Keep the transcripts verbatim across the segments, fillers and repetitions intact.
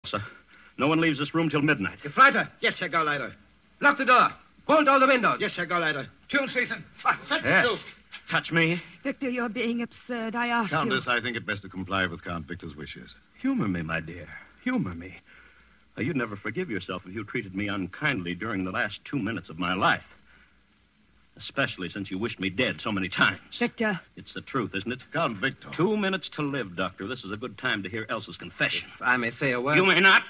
Elsa. No one leaves this room till midnight. Gefreiter. Yes, Herr Gauleiter. Lock the door. Bolt all the windows. Yes, Herr Gauleiter. Tune season. Yes. Touch me. Victor, you're being absurd. I asked Countess, you. I think it best to comply with Count Victor's wishes. Humor me, my dear. Humor me. Now, you'd never forgive yourself if you treated me unkindly during the last two minutes of my life. Especially since you wished me dead so many times. Victor. It's the truth, isn't it? Count Victor. Two minutes to live, Doctor. This is a good time to hear Elsa's confession. If I may say a word. You may not.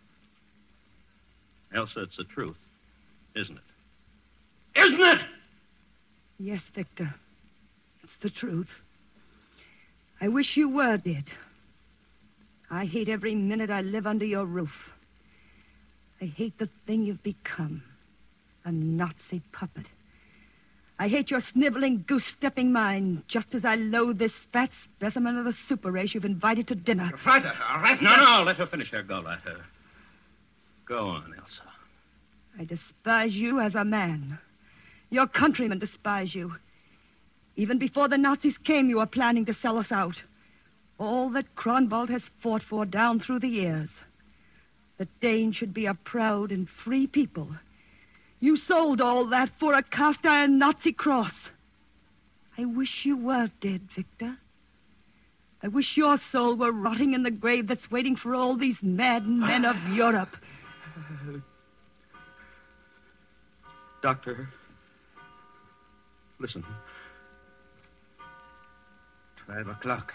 Elsa, it's the truth, isn't it? Isn't it? Yes, Victor. It's the truth. I wish you were dead. I hate every minute I live under your roof. I hate the thing you've become. A Nazi puppet. I hate your sniveling, goose-stepping mind, just as I loathe this fat specimen of the super race you've invited to dinner. Gefreiter, all right? No, no, let her finish her Gauleiter. Go on, Elsa. I despise you as a man. Your countrymen despise you. Even before the Nazis came, you were planning to sell us out. All that Kronwald has fought for down through the years. The Danes should be a proud and free people. You sold all that for a cast-iron Nazi cross. I wish you were dead, Victor. I wish your soul were rotting in the grave that's waiting for all these mad men of Europe. Doctor, listen. Twelve o'clock.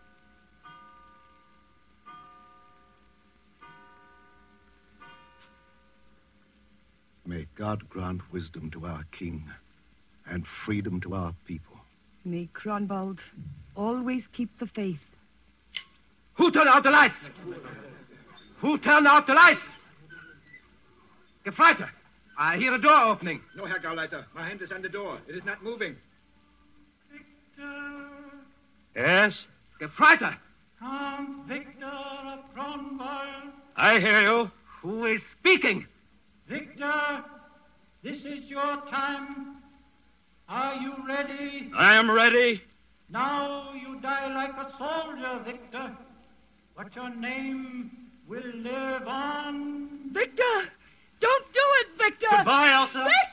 May God grant wisdom to our king and freedom to our people. May Kronwald always keep the faith. Who turned out the lights? Who turned out the lights? Gefreiter, I hear a door opening. No, Herr Gauleiter. My hand is on the door. It is not moving. Victor, Yes? Gefreiter. Count Victor of Kronwald. I hear you. Who is speaking? Victor, this is your time. Are you ready? I am ready. Now you die like a soldier, Victor. But your name will live on. Victor! Don't do it, Victor! Goodbye, Elsa. Victor!